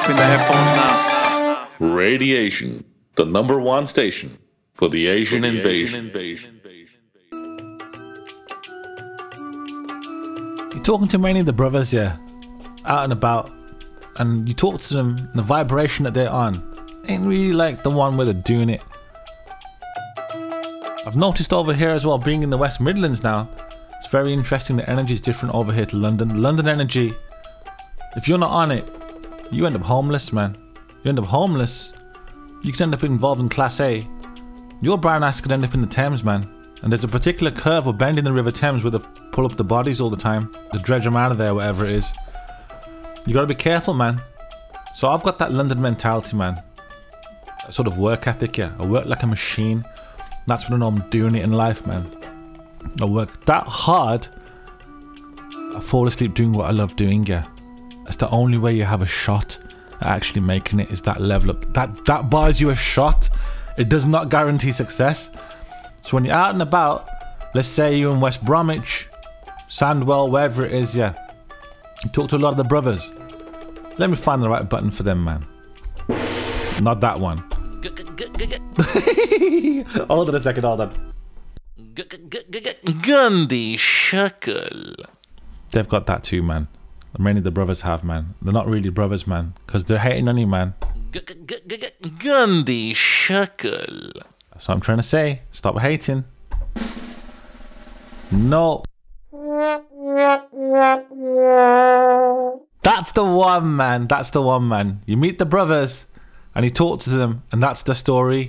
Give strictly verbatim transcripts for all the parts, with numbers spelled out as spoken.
up in the headphones now. Radiation, the number one station for the Asian, for the invasion. Asian invasion. You're talking to many of the brothers here, out and about, and you talk to them, and the vibration that they're on ain't really like the one where they're doing it. I've noticed over here as well, being in the West Midlands now, it's very interesting. The energy is different over here to London. London energy, if you're not on it, you end up homeless, man. You end up homeless. You could end up involved in Class A. Your brown ass could end up in the Thames, man. And there's a particular curve or bend in the River Thames where they pull up the bodies all the time. They dredge them out of there, whatever it is. You gotta be careful, man. So I've got that London mentality, man. A sort of work ethic, yeah. I work like a machine. That's when I know I'm doing it in life, man. I work that hard. I fall asleep doing what I love doing, yeah. That's the only way you have a shot at actually making it, is that level up. That, that buys you a shot. It does not guarantee success. So when you're out and about, let's say you're in West Bromwich, Sandwell, wherever it is, yeah. You talk to a lot of the brothers. Let me find the right button for them, man. Not that one. Hold on a second, hold on. Gandhi Shackle. They've got that too, man. Many of the brothers have, man. They're not really brothers, man, because they're hating on you, man. Gandhi Shackle. That's what I'm trying to say. Stop hating. No. That's the one, man. That's the one, man. You meet the brothers and you talk to them, and that's the story.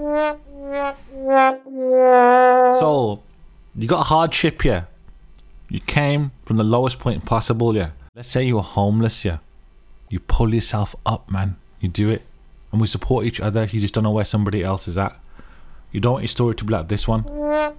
So, you got a hardship here. You came from the lowest point possible, yeah. Let's say you were homeless, yeah. You pull yourself up, man. You do it. And we support each other. You just don't know where somebody else is at. You don't want your story to be like this one. Do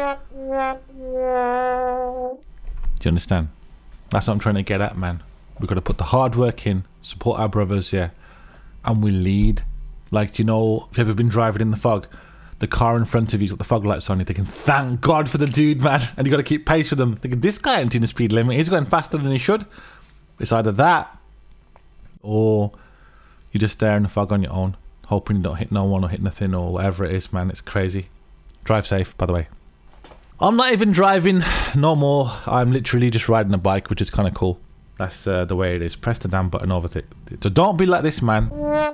you understand? That's what I'm trying to get at, man. We've got to put the hard work in, support our brothers, yeah. And we lead. Like, you know, if you've ever been driving in the fog, the car in front of you's got the fog lights on, you're thinking, thank God for the dude, man. And you got to keep pace with them. Thinking, this guy ain't in the speed limit. He's going faster than he should. It's either that, or you're just there in the fog on your own, hoping you don't hit no one or hit nothing or whatever it is, man. It's crazy. Drive safe, by the way. I'm not even driving no more. I'm literally just riding a bike, which is kind of cool. That's uh, the way it is. Press the damn button over it. So don't be like this, man.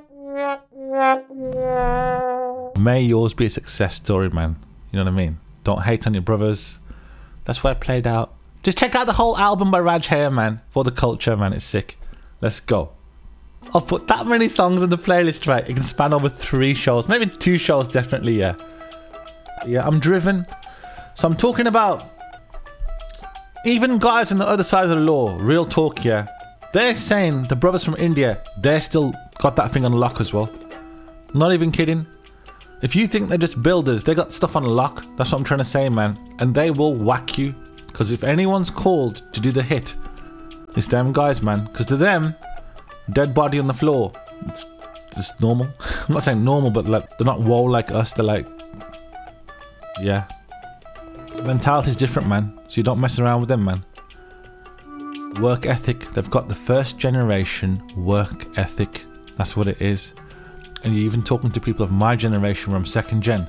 May yours be a success story, man. You know what I mean? Don't hate on your brothers. That's where it played out. Just check out the whole album by Raj Hare, man. For the culture, man. It's sick. Let's go. I'll put that many songs in the playlist, right? It can span over three shows. Maybe two shows, definitely, yeah. Yeah, I'm driven. So I'm talking about even guys on the other side of the law, real talk, yeah. They're saying the brothers from India, they're still got that thing on lock as well. Not even kidding. If you think they're just builders, they got stuff on lock. That's what I'm trying to say, man. And they will whack you. Because if anyone's called to do the hit, it's them guys, man. Because to them, dead body on the floor, it's just normal. I'm not saying normal, but like they're not woe like us. They're like, yeah. Mentality's different, man. So you don't mess around with them, man. Work ethic. They've got the first generation work ethic. That's what it is. And you're even talking to people of my generation where I'm second gen.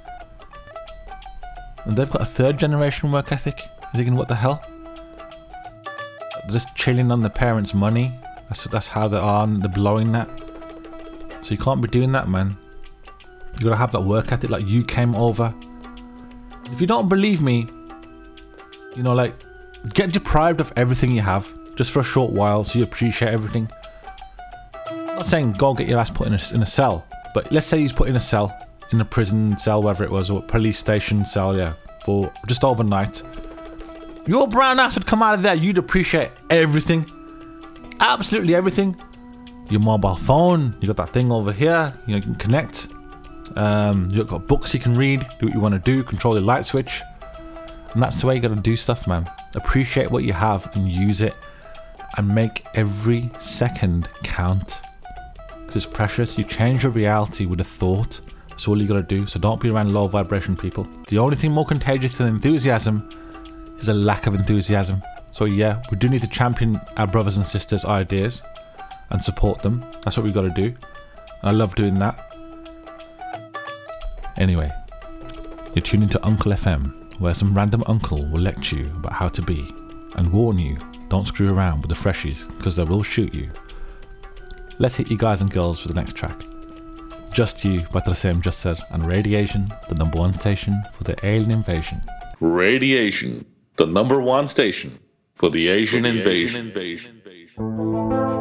And they've got a third generation work ethic. You're thinking, what the hell? They're just chilling on their parents' money. That's, that's how they are, and they're blowing that. So you can't be doing that, man. You gotta have that work ethic like you came over. If you don't believe me, you know, like, get deprived of everything you have just for a short while so you appreciate everything. I'm not saying go get your ass put in a, in a cell, but let's say he's put in a cell, in a prison cell, wherever it was, or a police station cell, yeah, for just overnight. Your brown ass would come out of there, you'd appreciate everything. Absolutely everything. Your mobile phone, you got that thing over here, you know, you can connect. Um, you've got books you can read, do what you want to do, control your light switch. And that's the way you got to do stuff, man. Appreciate what you have and use it, and make every second count. Because it's precious. You change your reality with a thought. That's all you got to do. So don't be around low vibration people. The only thing more contagious than enthusiasm is a lack of enthusiasm. So yeah, we do need to champion our brothers and sisters' ideas and support them. That's what we've got to do. And I love doing that. Anyway, you're tuning to Uncle F M, where some random uncle will lecture you about how to be and warn you, don't screw around with the freshies because they will shoot you. Let's hit you guys and girls for the next track. Just You by Tracem Just Said, and Radiation, the number one station for the alien invasion. Radiation, the number one station for the Asian, For the invasion. Asian invasion.